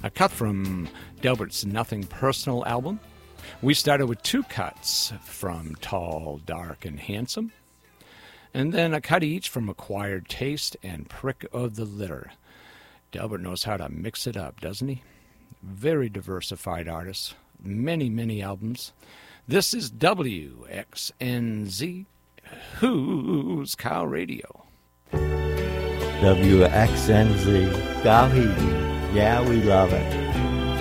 a cut from Delbert's Nothing Personal album. We started with 2 cuts from Tall, Dark, and Handsome, and then a cut each from Acquired Taste and Prick of the Litter. Delbert knows how to mix it up, doesn't he? Very diversified artist. Many, many albums. This is WXNZ, Who's Cow Radio. WXNZ, Gauhigi. Yeah, we love it.